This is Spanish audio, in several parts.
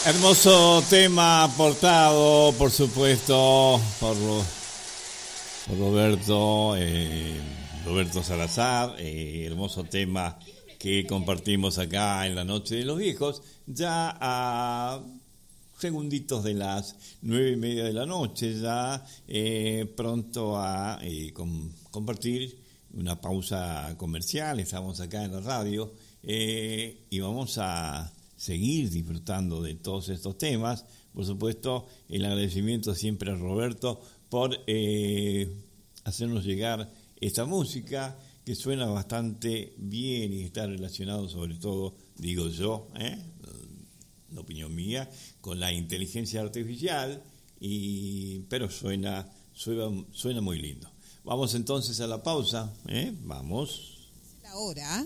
Hermoso tema aportado, por supuesto, por Roberto Salazar. Hermoso tema que compartimos acá en la Noche de los Viejos, ya a segunditos de las 9:30 de la noche, ya pronto a compartir una pausa comercial. Estamos acá en la radio y vamos a seguir disfrutando de todos estos temas. Por supuesto, el agradecimiento siempre a Roberto por hacernos llegar esta música que suena bastante bien y está relacionado sobre todo, digo yo, la opinión mía, con la inteligencia artificial, pero suena muy lindo. Vamos entonces a la pausa, vamos. La hora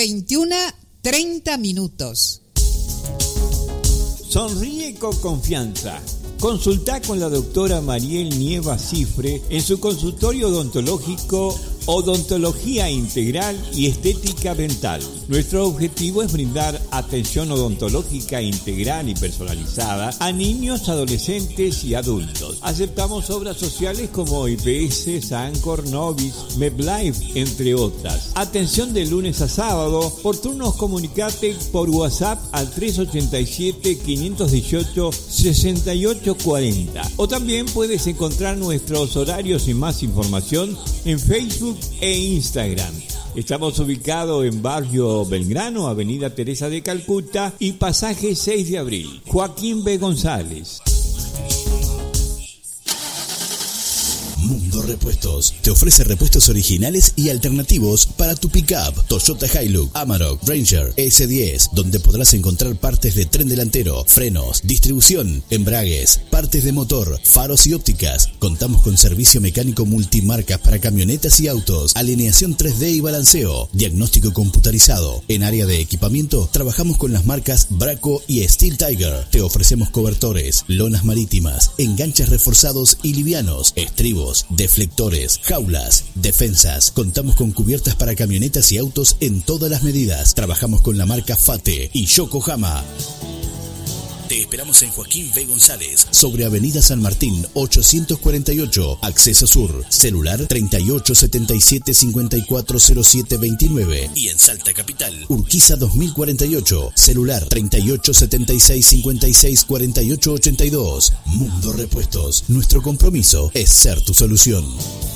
21:30. Sonríe con confianza. Consulta con la doctora Mariel Nieva Cifre en su consultorio odontológico Odontología Integral y Estética Dental. Nuestro objetivo es brindar atención odontológica integral y personalizada a niños, adolescentes y adultos. Aceptamos obras sociales como IPS, Sancor, Novis, MedLife, entre otras. Atención de lunes a sábado. Por turnos, comunicate por WhatsApp al 387-518-6840. O también puedes encontrar nuestros horarios y más información en Facebook e Instagram. Estamos ubicados en Barrio Belgrano, Avenida Teresa de Calcuta y Pasaje 6 de Abril. Joaquín B. González. Mundo Repuestos te ofrece repuestos originales y alternativos para tu pick-up Toyota Hilux, Amarok, Ranger, S10, donde podrás encontrar partes de tren delantero, frenos, distribución, embragues, partes de motor, faros y ópticas. Contamos con servicio mecánico multimarcas para camionetas y autos, alineación 3D y balanceo, diagnóstico computarizado. En área de equipamiento trabajamos con las marcas Braco y Steel Tiger. Te ofrecemos cobertores, lonas marítimas, enganches reforzados y livianos, estribos, deflectores, jaulas, defensas. Contamos con cubiertas para camionetas y autos en todas las medidas. Trabajamos con la marca Fate y Yokohama. Te esperamos en Joaquín B. González, sobre Avenida San Martín 848, Acceso Sur, celular 3877-540729. Y en Salta Capital, Urquiza 2048, celular 3876-564882. Mundo Repuestos, nuestro compromiso es ser tu solución.